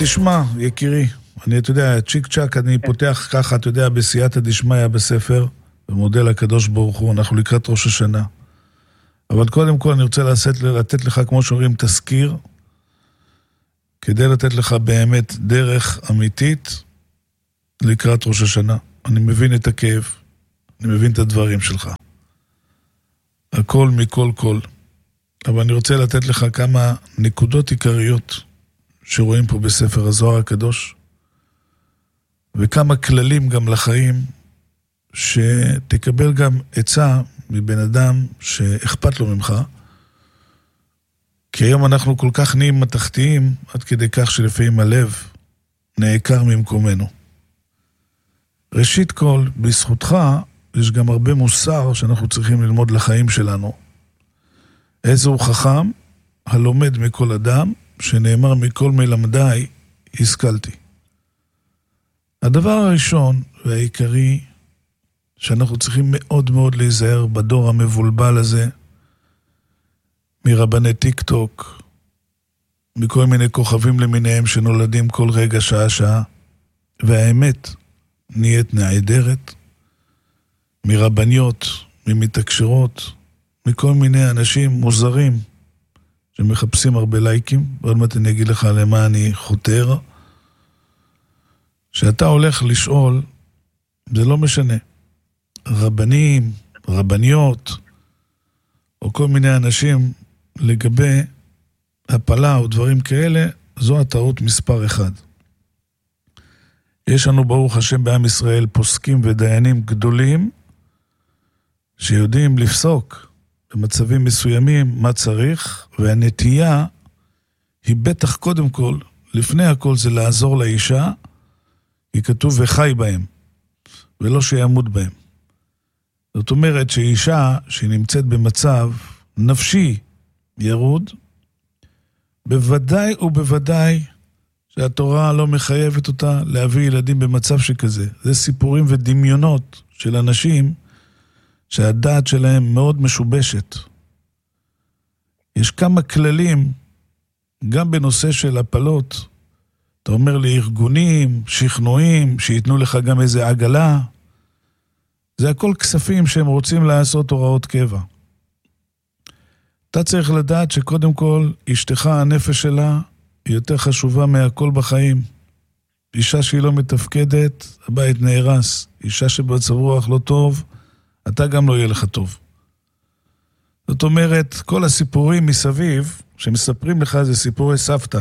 תשמע, יקירי, אתה יודע, צ'יק צ'ק, אני פותח ככה, אתה יודע, בסייעתא דשמיא בספר, ומודה לקדוש ברוך הוא, אנחנו לקראת ראש השנה. אבל קודם כל אני רוצה לתת לך, כמו שאומרים, תזכיר, כדי לתת לך באמת דרך אמיתית לקראת ראש השנה. אני מבין את הכאב, אני מבין את הדברים שלך. הכל מכל כל. אבל אני רוצה לתת לך כמה נקודות עיקריות שרואים פה בספר הזוהר הקדוש, וכמה כללים גם לחיים, שתקבל גם עצה מבן אדם שאכפת לו ממך, כי היום אנחנו כל כך נהיים מתחתיים, עד כדי כך שלפעמים הלב נעקר ממקומנו. ראשית כל, בזכותך, יש גם הרבה מוסר שאנחנו צריכים ללמוד לחיים שלנו. איזהו חכם, הלומד מכל אדם, שנאמר מכל מלמדיי, השכלתי. הדבר הראשון והעיקרי, שאנחנו צריכים מאוד מאוד להיזהר בדור המבולבל הזה, מרבני טיק טוק, מכל מיני כוכבים למיניהם שנולדים כל רגע שעה, והאמת נהיית נעדרת, מרבניות, ממתקשרות, מכל מיני אנשים מוזרים, שמחפשים הרבה לייקים, ועוד מעט אני אגיד לך למה אני חותר, שאתה הולך לשאול, זה לא משנה, רבנים, רבניות, או כל מיני אנשים לגבי הפלה או דברים כאלה, זו הטעות מספר אחד. יש לנו ברוך השם בעם ישראל פוסקים ודיינים גדולים, שיודעים לפסוק במצבים מסוימים מה צריך, והנטייה היא בטח קודם כל, לפני הכל זה לעזור לאישה, כי כתוב וחי בהם, ולא שיעמוד בהם. זאת אומרת שאישה שנמצאת במצב נפשי ירוד, בוודאי ובוודאי שהתורה לא מחייבת אותה להביא ילדים במצב שכזה. זה סיפורים ודמיונות של אנשים שהדעת שלהם מאוד משובשת. יש כמה כללים, גם בנושא של הפלות, אתה אומר לי ארגונים, שכנועים, שיתנו לך גם איזה עגלה, זה הכל כספים שהם רוצים לעשות הוראות קבע. אתה צריך לדעת שקודם כל, אשתך, הנפש שלה, היא יותר חשובה מהכל בחיים. אישה שהיא לא מתפקדת, הבית נהרס. אישה שבמצב רוח לא טוב, אתה גם לא יהיה לך טוב. זאת אומרת, כל הסיפורים מסביב, שמספרים לך זה סיפורי סבתא.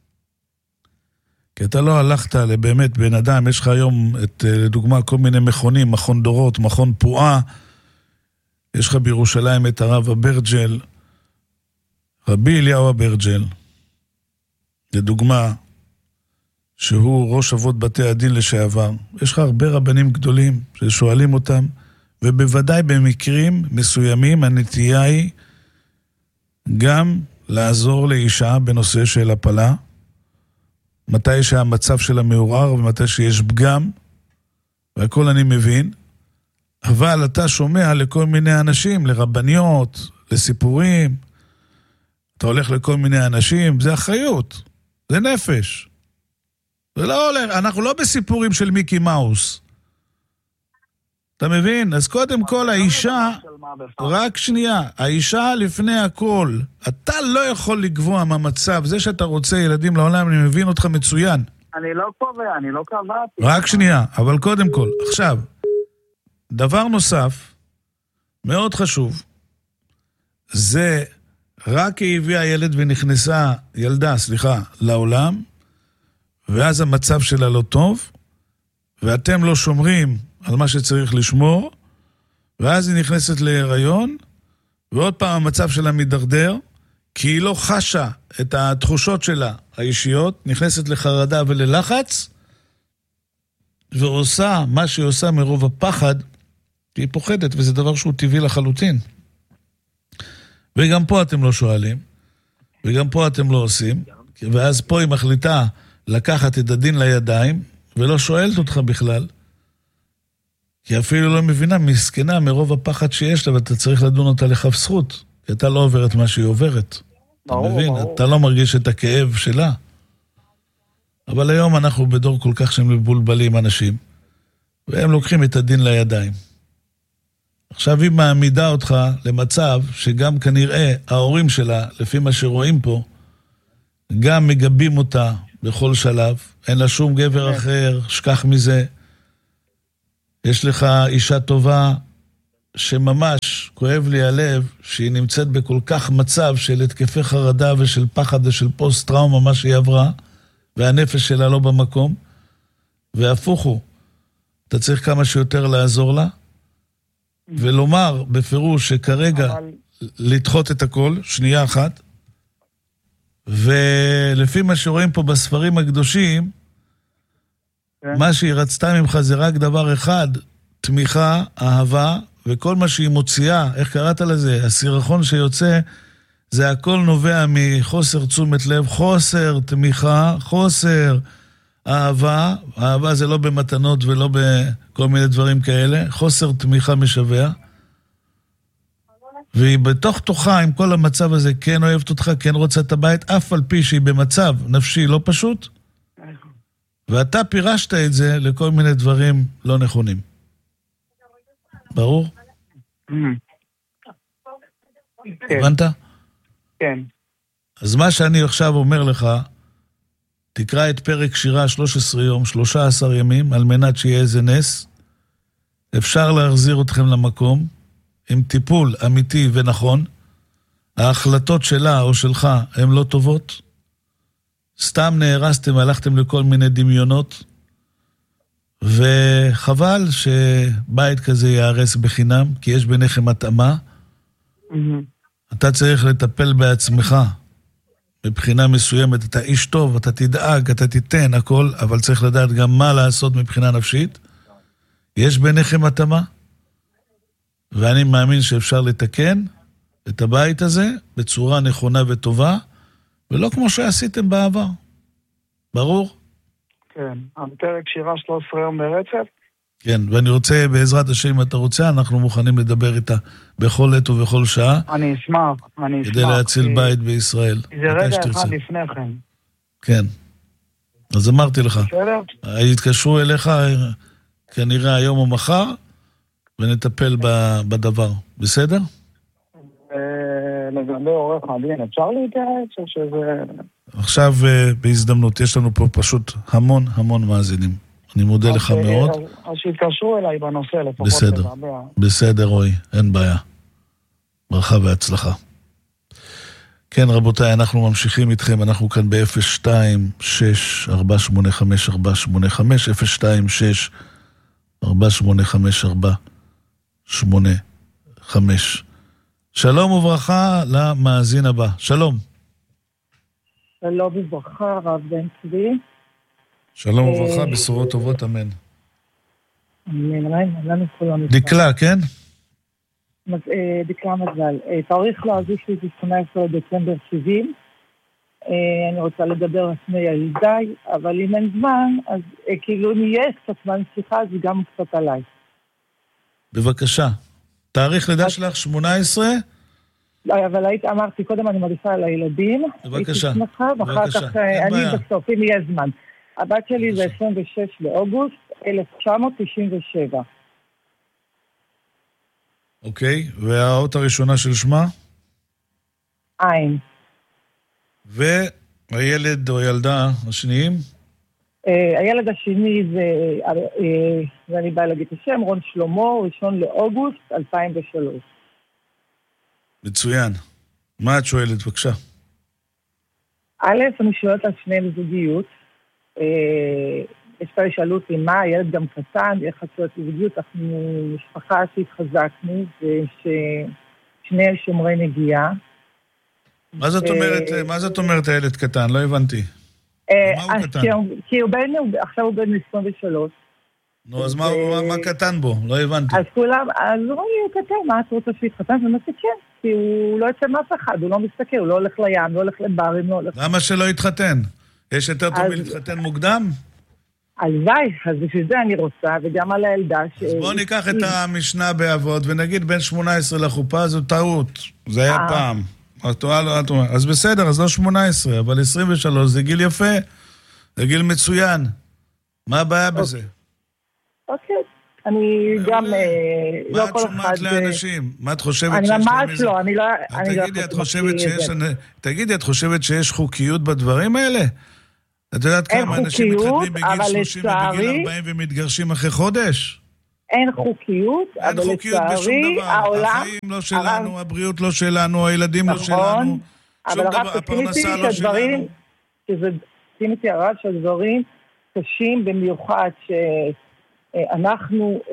כי אתה לא הלכת לבאמת בן אדם, יש לך היום, לדוגמה, כל מיני מכונים, מכון דורות, מכון פועה, יש לך בירושלים את הרב אברג'ל, רבי אליהו אברג'ל, לדוגמה, שהוא ראש אבות בתי הדין לשעבר. יש לך הרבה רבנים גדולים ששואלים אותם, ובוודאי במקרים מסוימים הנטייה היא גם לעזור לאישה בנושא של הפלה, מתי שהמצב שלה מעורר ומתי שיש פגם, והכל אני מבין, אבל אתה שומע לכל מיני אנשים, לרבניות, לסיפורים, אתה הולך לכל מיני אנשים, זה אחריות, זה נפש. זה לא הולך, אנחנו לא בסיפורים של מיקי מאוס. אתה מבין? אז קודם כל האישה, רק שנייה, האישה לפני הכל, אתה לא יכול לגבוה מהמצב, זה שאתה רוצה ילדים לעולם, אני מבין אותך מצוין. אני לא קובע, אני לא קבעתי. רק שנייה, אבל קודם כל, עכשיו, דבר נוסף, מאוד חשוב, זה רק היא הביאה ילד ונכנסה, ילדה, לעולם, ואז המצב שלה לא טוב, ואתם לא שומרים על מה שצריך לשמור, ואז היא נכנסת להיריון, ועוד פעם המצב שלה מדרדר, כי היא לא חשה את התחושות שלה האישיות, נכנסת לחרדה וללחץ, ועושה מה שהיא עושה מרוב הפחד, כי היא פוחדת, וזה דבר שהוא טבעי לחלוטין. וגם פה אתם לא שואלים, וגם פה אתם לא עושים, ואז פה היא מחליטה לקחת את הדין לידיים, ולא שואלת אותך בכלל, כי אפילו לא מבינה, מסכנה מרוב הפחד שיש לה, ואתה צריך לדון אותה לכף זכות, כי אתה לא עובר את מה שהיא עוברת. אתה מבין? אתה לא מרגיש את הכאב שלה. אבל היום אנחנו בדור כל כך שהם מבולבלים אנשים, והם לוקחים את הדין לידיים. עכשיו היא מעמידה אותך למצב שגם כנראה ההורים שלה, לפי מה שרואים פה, גם מגבים אותה בכל שלב, אין לה שום גבר אחר, שכח מזה. יש לך אישה טובה שממש כואב לי הלב שהיא נמצאת בכל כך מצב של התקפי חרדה ושל פחד ושל פוסט טראומה, מה שהיא עברה, והנפש שלה לא במקום, והפוך הוא, אתה צריך כמה שיותר לעזור לה, ולומר בפירוש שכרגע לדחות את הכל, שנייה אחת, ולפי מה שרואים פה בספרים הקדושים, מה שהיא רצתה ממך זה רק דבר אחד, תמיכה, אהבה, וכל מה שהיא מוציאה, איך קראת לזה? הסירחון שיוצא, זה הכל נובע מחוסר תשומת לב, חוסר תמיכה, חוסר אהבה, אהבה זה לא במתנות ולא בכל מיני דברים כאלה, חוסר תמיכה משווה, והיא בתוך תוכה עם כל המצב הזה, כן אוהבת אותך, כן רוצה את הבית, אף על פי שהיא במצב נפשי לא פשוט, ואתה פירשת את זה לכל מיני דברים לא נכונים. ברור? הבנת? כן. אז מה שאני עכשיו אומר לך, תקרא את פרק שירה 13 יום, 13 ימים, על מנת שיהיה איזה נס. אפשר להחזיר אתכם למקום, עם טיפול אמיתי ונכון. ההחלטות שלה או שלך הן לא טובות. סתם נהרסתם, הלכתם לכל מיני דמיונות. וחבל שבית כזה יערס בחינם, כי יש ביניכם התאמה. אתה צריך לטפל בעצמך. מבחינה מסוימת, אתה איש טוב, אתה תדאג, אתה תיתן הכל, אבל צריך לדעת גם מה לעשות מבחינה נפשית. יש ביניכם התאמה, ואני מאמין שאפשר לתקן את הבית הזה בצורה נכונה וטובה, ולא כמו שעשיתם בעבר. ברור? כן, הפרק שירה 13 יום ברצף. כן, ואני רוצה, בעזרת השם, אם אתה רוצה, אנחנו מוכנים לדבר איתה בכל עת ובכל שעה. אני אשמח. כדי להציל בית בישראל. זה רגע אחד לפני כן. כן. אז אמרתי לך. בסדר? יתקשרו אליך כנראה היום או מחר, ונטפל בדבר. בסדר? לגבי עורך הדין, אפשר להתייעץ או שזה... עכשיו בהזדמנות, יש לנו פה פשוט המון מאזינים. אני מודה לך מאוד. אז שיתקשרו אליי בנושא לפחות. בסדר, בסדר רועי, אין בעיה. ברכה והצלחה. כן רבותיי, אנחנו ממשיכים איתכם, אנחנו כאן ב-026-485-485, 026-485-485. שלום וברכה למאזין הבא, שלום. שלום וברכה, הרב בן צבי. שלום וברכה, בשורות טובות, אמן. לנו כולם. דקלה, כן? דקלה מזל. תאריך להזיש לי זה 18 לדצמבר 70. אני רוצה לדבר על שני ילדיי, אבל אם אין זמן, אז כאילו נהיה קצת זמן שיחה, אז גם קצת עליי. בבקשה. תאריך לידה שלך 18? אבל אמרתי, קודם אני מעדיפה על הילדים. בבקשה. הייתי שמחה, ואחר כך אני בסוף, אם יהיה זמן. הבת שלי זה 26 לאוגוסט 1997. אוקיי, והאות הראשונה של שמה? עין. והילד או ילדה השניים? הילד השני זה אני באה להגיד את השם, רון שלמה, 1 לאוגוסט 2003. מצוין. מה את שואלת, בבקשה? א', אני שואלת על שניהם זוגיות. יש כאלה שאלו אותי מה, הילד גם קטן, איך את שואלת זוגיות, אנחנו משפחה שהתחזקנו, ושני שומרי נגיעה. מה זאת אומרת הילד קטן? לא הבנתי. מה הוא קטן? כי עכשיו הוא בן 23. נו, אז מה קטן בו? לא הבנתי. אז כולם, אז הוא קטן, מה את רוצה שיתחתן? ואני כן, כי הוא לא יוצא מאף אחד, הוא לא מסתכל, הוא לא הולך לים, לא הולך לברים, לא הולך... למה שלא יתחתן? יש יותר טוב מלהתחתן מוקדם? הלוואי, אז בשביל זה אני רוצה, וגם על הילדה אז בואו ניקח את המשנה באבות, ונגיד בין 18 לחופה, זו טעות. זה היה פעם. אז בסדר, אז לא 18, אבל 23 זה גיל יפה. זה גיל מצוין. מה הבעיה בזה? אוקיי. אני גם לא כל אחד... מה את שומעת לאנשים? מה את חושבת שיש... אני ממש לא, אני לא... תגידי, את חושבת שיש חוקיות בדברים האלה? את יודעת כמה אנשים מתחתנים בגיל 30 ובגיל 40 ומתגרשים אחרי חודש? אין חוקיות, אבל לצערי... אין חוקיות בשום דבר. החיים לא שלנו, הבריאות לא שלנו, הילדים לא שלנו. אבל הרב הפרנסה לא שלנו. תשים איתי הרב שהדברים קשים במיוחד שאנחנו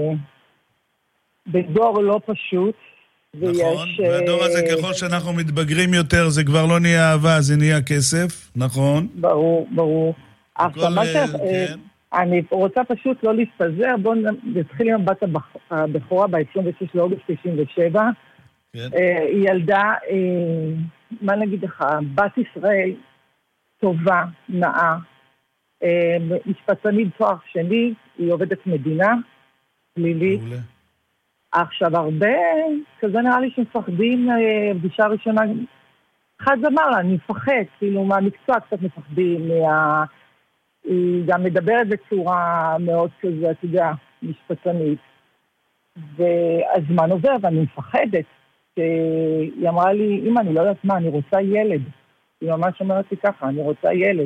בדור לא פשוט. נכון, והדור הזה ככל שאנחנו מתבגרים יותר זה כבר לא נהיה אהבה, זה נהיה כסף, נכון? ברור. עכשיו מה אני רוצה פשוט לא להסתזר, בואו נתחיל עם הבת הבכורה ב-26 לאוגוסט 97. היא ילדה, מה נגיד לך, בת ישראל טובה, נאה, משפטנית תואר שני, היא עובדת מדינה, פלילית. עכשיו הרבה, כזה נראה לי שמפחדים, פגישה ראשונה, אחד אמר לה, אני מפחד, כאילו מהמקצוע קצת מפחדים, היא גם מדברת בצורה מאוד כזה, אתה יודע, משפטנית. והזמן עובר ואני מפחדת. היא אמרה לי, אמא, אני לא יודעת מה, אני רוצה ילד. היא ממש אומרת לי ככה, אני רוצה ילד.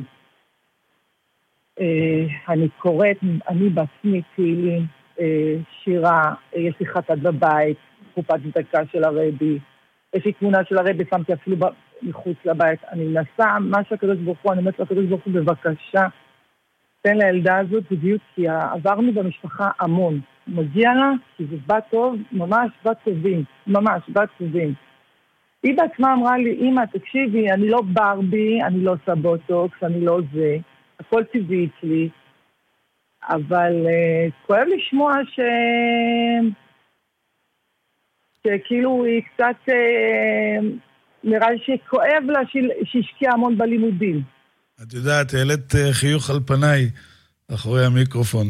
אני קוראת, אני בעצמי תהילים, שירה, יש לי חטאת בבית, חופת דקה של הרבי, יש לי תמונה של הרבי, שמתי אפילו מחוץ לבית. אני מנסה, מה שהקדוש ברוך הוא, אני אומרת לקדוש ברוך הוא, בבקשה, תן לילדה הזאת בדיוק, כי עברנו במשפחה המון. מגיע לה, כי זה בת טוב, ממש בת טובים, ממש בת טובים. היא בעצמה אמרה לי, אמא, תקשיבי, אני לא ברבי, אני לא סבוטוקס, אני לא זה, הכל טבעי אצלי, אבל כואב לשמוע שכאילו היא קצת, נראה לי שכואב לה שהשקיע המון בלימודים. את יודעת, העלית חיוך על פניי אחורי המיקרופון.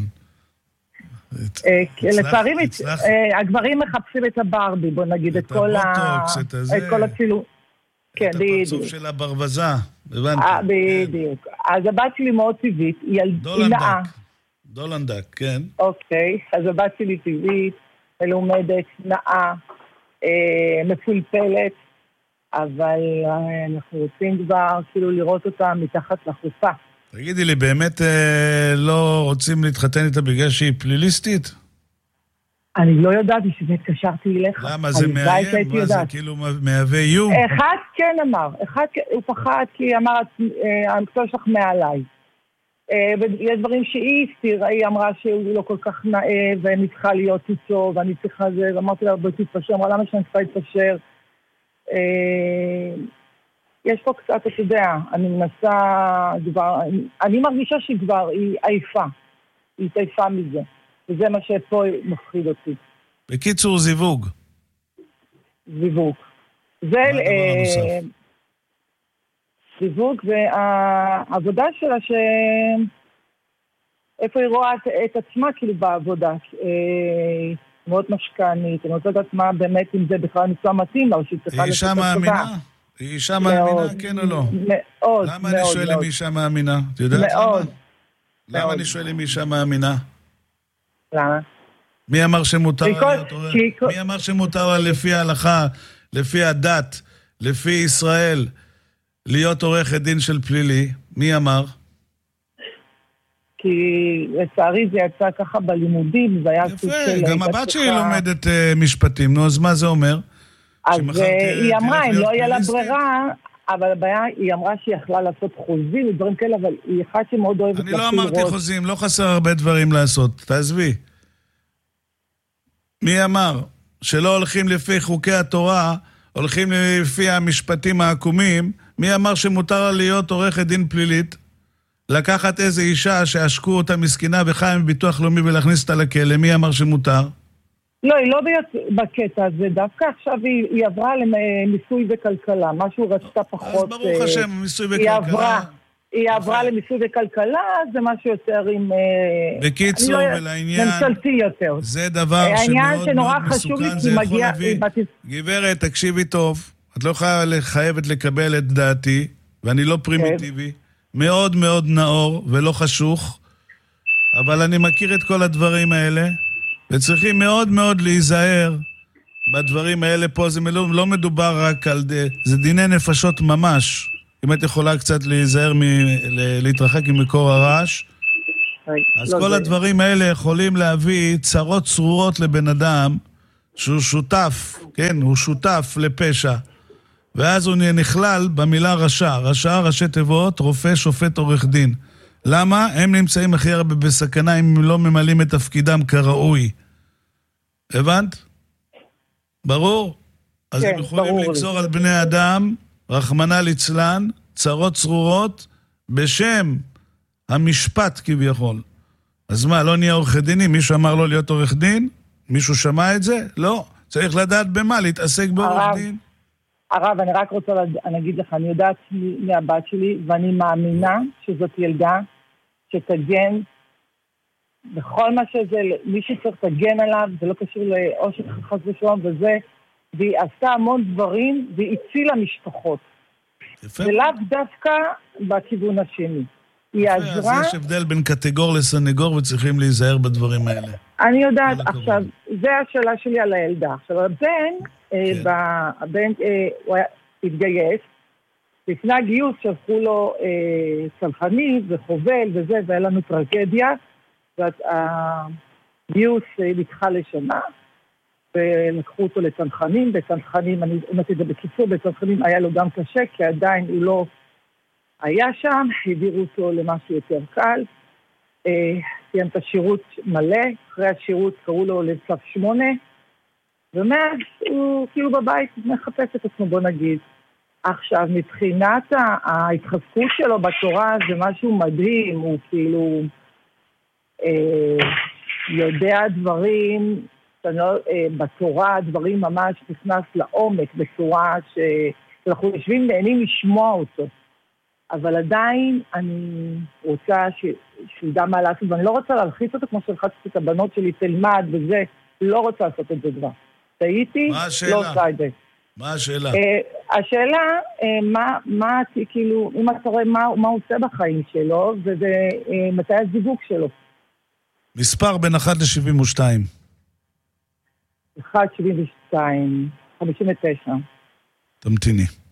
לצערי, הגברים מחפשים את הברבי, בוא נגיד, את כל הצילום. את הפרצוף של הברבזה, הבנתי. בדיוק. אז הבת שלי מאוד טבעית, היא נאה. דולנדק, כן. אוקיי, אז הבת שלי טבעית, מלומדת, נאה, מפולפלת, אבל אנחנו רוצים כבר כאילו לראות אותה מתחת לחופה. תגידי לי, באמת לא רוצים להתחתן איתה בגלל שהיא פליליסטית? אני לא יודעת, בשביל התקשרתי אליך. למה? זה מאיים? מה זה כאילו מהווה איום? אחד כן אמר, הוא פחד כי אמר, המקצוע שלך מעליי. ויש דברים שהיא הסתירה, היא אמרה שהוא לא כל כך נאה, ואני צריכה להיות איתו, ואני צריכה זה, ואמרתי לה, בואי תתפשר, אמרה, למה שאני צריכה להתפשר? יש פה קצת, אתה יודע, אני מנסה כבר, אני מרגישה שהיא כבר, היא עייפה, היא עייפה מזה, וזה מה שפה מפחיד אותי. בקיצור, זיווג. זיווג. זה זיווג, והעבודה שלה איפה היא רואה את עצמה כאילו בעבודה, מאוד משקענית, אני רוצה לדעת מה באמת אם זה בכלל מקצוע מתאים לה, או שהיא צריכה... היא אישה מאמינה? היא אישה מאמינה, כן או לא? מאוד. למה אני שואל אם היא אישה מאמינה? את יודעת למה? למה אני שואל אם היא אישה מאמינה? למה? מי אמר שמותר מי אמר שמותר לה לפי ההלכה, לפי הדת, לפי ישראל, להיות עורכת דין של פלילי? מי אמר? כי לצערי זה יצא ככה בלימודים, זה היה... יפה, גם הבת שלי לומדת משפטים, נו, אז מה זה אומר? אז היא אמרה, אם לא היה לה ברירה, אבל הבעיה, היא אמרה שהיא יכלה לעשות חוזים ודברים כאלה, אבל היא אחד שמאוד אוהבת... אני לא אמרתי חוזים, לא חסר הרבה דברים לעשות, תעזבי. מי אמר? שלא הולכים לפי חוקי התורה, הולכים לפי המשפטים העקומים, מי אמר שמותר לה להיות עורכת דין פלילית? לקחת איזו אישה שעשקו אותה מסכנה וחיים בביטוח לאומי ולהכניס אותה לכלא, מי אמר שמותר? לא, היא לא בקטע הזה, דווקא עכשיו היא עברה למיסוי וכלכלה, משהו רצתה פחות... אז ברוך השם, מיסוי וכלכלה... היא עברה למיסוי וכלכלה, זה משהו יותר עם... בקיצור ולעניין... ממשלתי יותר. זה דבר שמאוד מאוד מסוכן, זה יכול להביא... גברת, תקשיבי טוב, את לא חייבת לקבל את דעתי, ואני לא פרימיטיבי, מאוד מאוד נאור ולא חשוך, אבל אני מכיר את כל הדברים האלה, וצריכים מאוד מאוד להיזהר בדברים האלה פה. זה לא מדובר רק על... זה דיני נפשות ממש. אם את יכולה קצת להיזהר להתרחק ממקור הרעש. אז כל הדברים האלה יכולים להביא צרות צרורות לבן אדם שהוא שותף, כן, הוא שותף לפשע. ואז הוא נכלל במילה רשע. רשע, ראשי תיבות, רופא, שופט, עורך דין. למה? הם נמצאים הכי הרבה בסכנה אם הם לא ממלאים את תפקידם כראוי. הבנת? ברור? אז הם יכולים לגזור על בני אדם, רחמנא ליצלן, צרות צרורות, בשם המשפט כביכול. אז מה, לא נהיה עורך דינים? מישהו אמר לו להיות עורך דין? מישהו שמע את זה? לא. צריך לדעת במה, להתעסק בעורך דין. הרב, אני רק רוצה להגיד לך, אני יודעת מהבת שלי, ואני מאמינה שזאת ילדה שתגן בכל מה שזה, מי שצריך תגן עליו, זה לא קשור לאושר חס ושלום וזה, והיא עשתה המון דברים, והיא הצילה משפחות. יפה. ולאו דווקא בכיוון השני. היא עזרה... אז יש הבדל בין קטגור לסנגור, וצריכים להיזהר בדברים האלה. אני יודעת, עכשיו, זה השאלה שלי על הילדה. עכשיו, הבן הוא התגייס, לפני הגיוס שלחו לו צלחני וחובל וזה, והיה לנו טרגדיה, והגיוס נדחה לשנה, ולקחו אותו לצנחנים, בצנחנים, אני אומרת את זה בקיצור, בצנחנים היה לו גם קשה, כי עדיין הוא לא היה שם, העבירו אותו למשהו יותר קל, סיים את השירות מלא, אחרי השירות קראו לו לצו 8, ומאז הוא כאילו בבית מחפש את עצמו, בוא נגיד. עכשיו, מבחינת ההתחזקות שלו בתורה זה משהו מדהים, הוא כאילו יודע דברים, בתורה דברים ממש נכנס לעומק, בצורה שאנחנו יושבים נהנים לשמוע אותו. אבל עדיין אני רוצה שידע מה לעשות, ואני לא רוצה להלחיץ אותו כמו שלחצתי את הבנות שלי, תלמד וזה, לא רוצה לעשות את זה דבר. טעיתי, לא עושה את זה. מה השאלה? השאלה, מה, כאילו, אם אתה רואה מה הוא עושה בחיים שלו, ומתי הזיווג שלו. מספר בין 1 ל-72. 1, 72, 59. תמתיני.